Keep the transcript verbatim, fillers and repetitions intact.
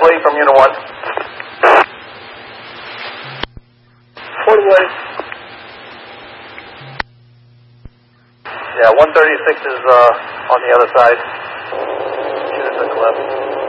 away from Unit one. forty away. Yeah, one thirty-six is uh, on the other side. Should have took left.